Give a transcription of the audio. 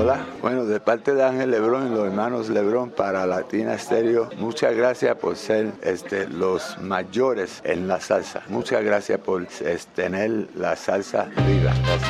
Hola, bueno, de parte de Ángel Lebrón y los hermanos Lebrón para Latina Estéreo, muchas gracias por ser los mayores en la salsa. Muchas gracias por tener la salsa viva. Gracias.